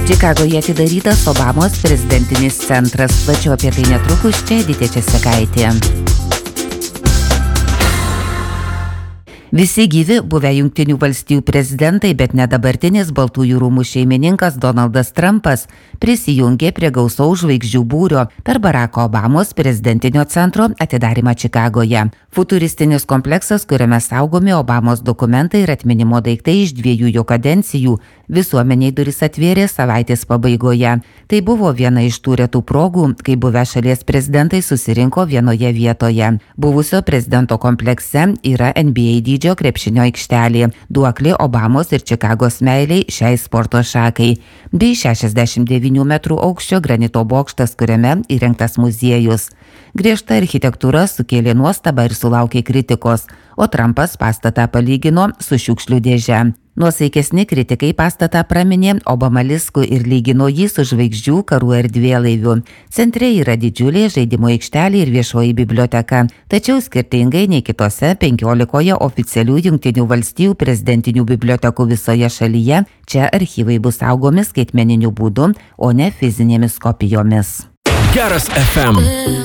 Čikagoje atidarytas Obamos prezidentinis centras. Plačiau apie tai netrukus, čia Editė Česekaitė. Visi gyvi buvę Jungtinių valstijų prezidentai, bet ne dabartinis Baltųjų rūmų šeimininkas Donaldas Trumpas prisijungė prie gausaus žvaigždžių būrio per Baracko Obamos prezidentinio centro atidarymą Čikagoje. Futuristinis kompleksas, kuriame saugomi Obamos dokumentai ir atminimo daiktai iš 2 jo kadencijų, visuomeniai duris atvėrė savaitės pabaigoje. Tai buvo viena iš tų retų progų, kai buvę šalies prezidentai susirinko vienoje vietoje. Buvusio prezidento komplekse yra NBA dydžio krepšinio aikštelė, duoklė Obamos ir Čikagos meiliai šiai sporto šakai, bei 69 metrų aukščio granito bokštas, kuriame įrengtas muziejus. Griežta architektūra sukėlė nuostabą ir sulaukė kritikos, o Trumpas pastatą palygino su šiukšlių dėže. Nuosaikesni kritikai pastatą praminė Obamalisku ir lygino jį su žvaigždžių karų erdvėlaiviu. Centre yra didžiulė žaidimo aikštelė ir viešoji biblioteka, tačiau skirtingai nei kitose 15 oficialių Jungtinių valstijų prezidentinių bibliotekų visoje šalyje, čia archyvai bus saugomi skaitmeniniu būdu, o ne fizinėmis kopijomis. Geras FM.